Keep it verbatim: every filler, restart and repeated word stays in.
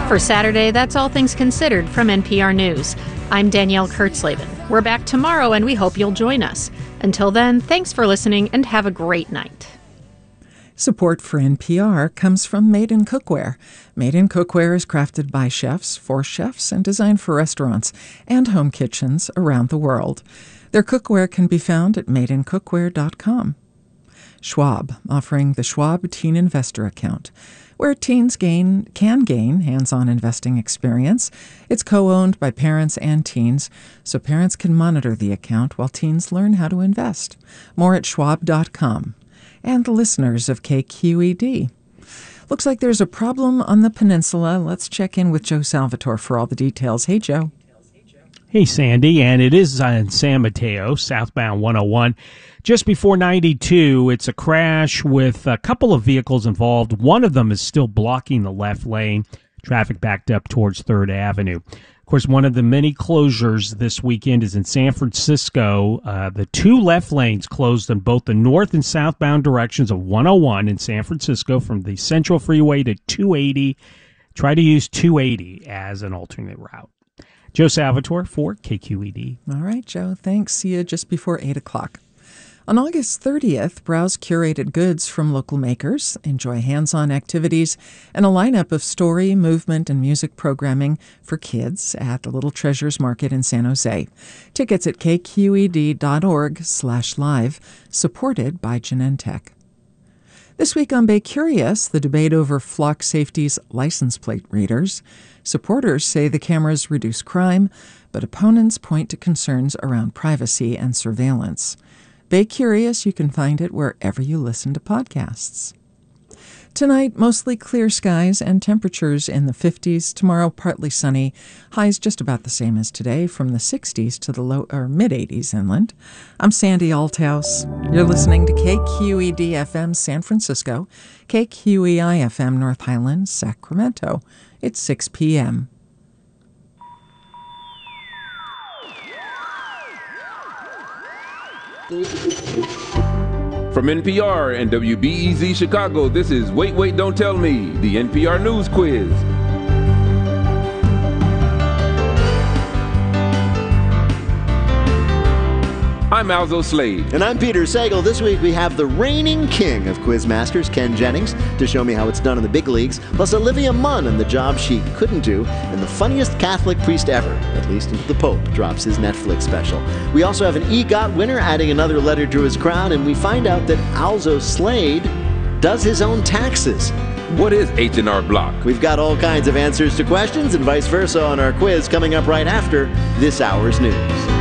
For Saturday, that's All Things Considered from N P R News. I'm Danielle Kurtzleben. We're back tomorrow, and we hope you'll join us. Until then, thanks for listening, and have a great night. Support for N P R comes from Made in Cookware. Made in Cookware is crafted by chefs, for chefs, and designed for restaurants and home kitchens around the world. Their cookware can be found at made in cookware dot com. Schwab, offering the Schwab Teen Investor Account, where teens gain can gain hands-on investing experience. It's co-owned by parents and teens, so parents can monitor the account while teens learn how to invest. More at schwab dot com. And the listeners of K Q E D. Looks like there's a problem on the peninsula. Let's check in with Joe Salvatore for all the details. Hey, Joe. Hey, Sandy, and it is in San Mateo, southbound one oh one. Just before ninety-two, it's a crash with a couple of vehicles involved. One of them is still blocking the left lane. Traffic backed up towards third Avenue. Of course, one of the many closures this weekend is in San Francisco. Uh, the two left lanes closed in both the north and southbound directions of one oh one in San Francisco from the Central Freeway to two eighty. Try to use two eighty as an alternate route. Joe Salvatore for K Q E D. All right, Joe. Thanks. See you just before eight o'clock. On August thirtieth, browse curated goods from local makers, enjoy hands-on activities, and a lineup of story, movement, and music programming for kids at the Little Treasures Market in San Jose. Tickets at k q e d dot org slash live, supported by Genentech. This week on Bay Curious, the debate over Flock Safety's license plate readers. Supporters say the cameras reduce crime, but opponents point to concerns around privacy and surveillance. Bay Curious, you can find it wherever you listen to podcasts. Tonight, mostly clear skies and temperatures in the fifties. Tomorrow, partly sunny. Highs just about the same as today, from the sixties to the low or mid-eighties inland. I'm Sandy Althouse. You're listening to K Q E D F M San Francisco, K Q E I F M North Highlands, Sacramento. It's six p.m. From N P R and W B E Z Chicago, this is Wait, Wait, Don't Tell Me, the N P R News Quiz. I'm Alzo Slade. And I'm Peter Sagal. This week we have the reigning king of Quizmasters, Ken Jennings, to show me how it's done in the big leagues, plus Olivia Munn and the job she couldn't do, and the funniest Catholic priest ever, at least until the Pope drops his Netflix special. We also have an EGOT winner adding another letter to his crown, and we find out that Alzo Slade does his own taxes. What is H and R Block? We've got all kinds of answers to questions and vice versa on our quiz coming up right after this hour's news.